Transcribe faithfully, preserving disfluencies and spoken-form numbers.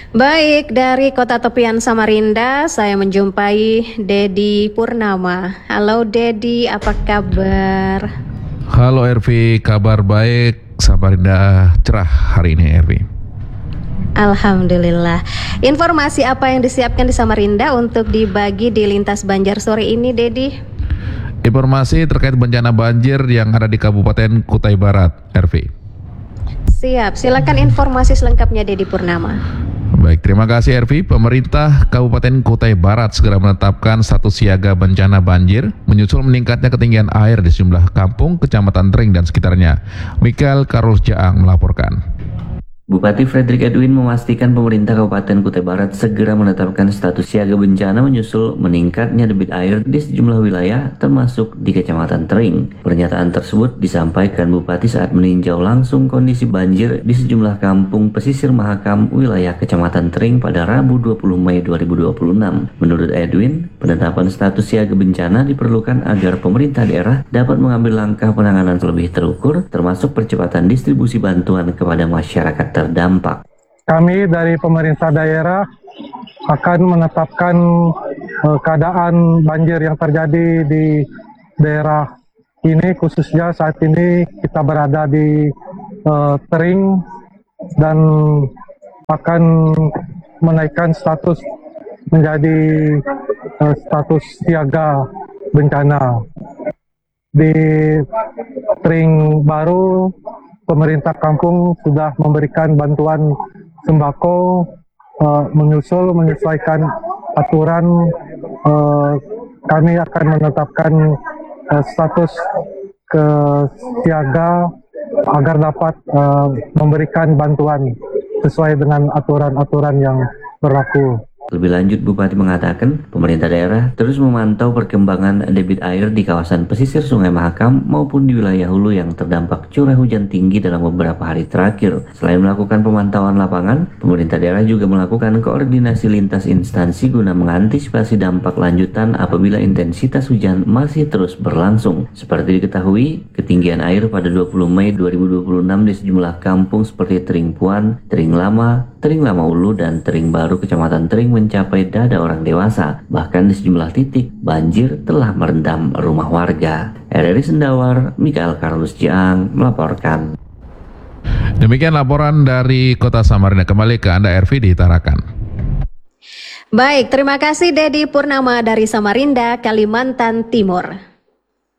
Baik, dari Kota Tepian Samarinda, saya menjumpai Dedi Purnama. Halo Dedi, apa kabar? Halo Ervi, kabar baik, Samarinda cerah hari ini Ervi. Alhamdulillah. Informasi apa yang disiapkan di Samarinda untuk dibagi di lintas Banjar sore ini, Dedi? Informasi terkait bencana banjir yang ada di Kabupaten Kutai Barat, Ervi. Siap, silakan informasi selengkapnya Dedi Purnama. Baik, terima kasih Ervi. Pemerintah Kabupaten Kutai Barat segera menetapkan status siaga bencana banjir menyusul meningkatnya ketinggian air di sejumlah kampung, kecamatan Tering dan sekitarnya. Mikael Karus Jaang melaporkan. Bupati Frederick Edwin memastikan pemerintah Kabupaten Kutai Barat segera menetapkan status siaga bencana menyusul meningkatnya debit air di sejumlah wilayah termasuk di Kecamatan Tering. Pernyataan tersebut disampaikan Bupati saat meninjau langsung kondisi banjir di sejumlah kampung pesisir Mahakam wilayah Kecamatan Tering pada Rabu dua puluh Mei dua ribu dua puluh enam. Menurut Edwin, penetapan status siaga bencana diperlukan agar pemerintah daerah dapat mengambil langkah penanganan lebih terukur termasuk percepatan distribusi bantuan kepada masyarakat terdampak. Kami dari pemerintah daerah akan menetapkan uh, keadaan banjir yang terjadi di daerah ini, khususnya saat ini kita berada di uh, Tering dan akan menaikkan status menjadi uh, status siaga bencana. Di Tering baru, pemerintah kampung sudah memberikan bantuan sembako, uh, menyusul menyesuaikan aturan. Uh, kami akan menetapkan uh, status ke siaga agar dapat uh, memberikan bantuan sesuai dengan aturan-aturan yang berlaku. Lebih lanjut, Bupati mengatakan pemerintah daerah terus memantau perkembangan debit air di kawasan pesisir Sungai Mahakam maupun di wilayah hulu yang terdampak curah hujan tinggi dalam beberapa hari terakhir. Selain melakukan pemantauan lapangan, pemerintah daerah juga melakukan koordinasi lintas instansi guna mengantisipasi dampak lanjutan apabila intensitas hujan masih terus berlangsung. Seperti diketahui, ketinggian air pada dua puluh Mei dua ribu dua puluh enam di sejumlah kampung seperti Tering Puan, Tering Lama, Tering Lama Ulu, dan Tering Baru Kecamatan Tering mencapai dada orang dewasa. Bahkan di sejumlah titik, banjir telah merendam rumah warga. R R I Sendawar, Mikael Karus Jaang melaporkan. Demikian laporan dari Kota Samarinda. Kembali ke Anda Ervi di Tarakan. Baik, terima kasih Dedi Purnama dari Samarinda, Kalimantan Timur.